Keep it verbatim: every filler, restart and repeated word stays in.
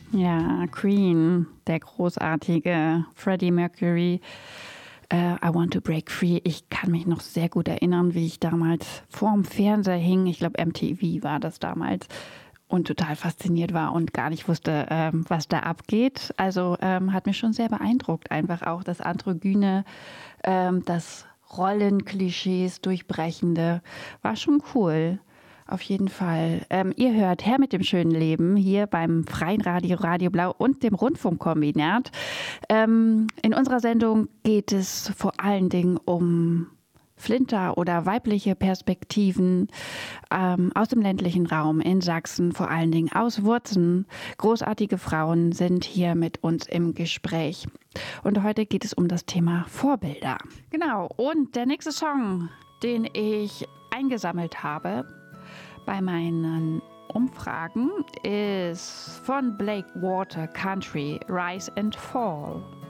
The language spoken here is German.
Ja, Queen, der großartige Freddie Mercury. Uh, I Want to Break Free. Ich kann mich noch sehr gut erinnern, wie ich damals vorm Fernseher hing. Ich glaube, M T V war das damals. Und total fasziniert war und gar nicht wusste, ähm, was da abgeht. Also ähm, hat mich schon sehr beeindruckt. Einfach auch das Androgyne, ähm, das Rollenklischees durchbrechende. War schon cool. Auf jeden Fall. Ähm, ihr hört Herr mit dem schönen Leben hier beim Freien Radio, Radio Blau und dem Rundfunkkombinat. Ähm, in unserer Sendung geht es vor allen Dingen um Flinter oder weibliche Perspektiven ähm, aus dem ländlichen Raum in Sachsen, vor allen Dingen aus Wurzen. Großartige Frauen sind hier mit uns im Gespräch. Und heute geht es um das Thema Vorbilder. Genau, und der nächste Song, den ich eingesammelt habe bei meinen Umfragen, ist von Blake Water Country, Rise and Fall.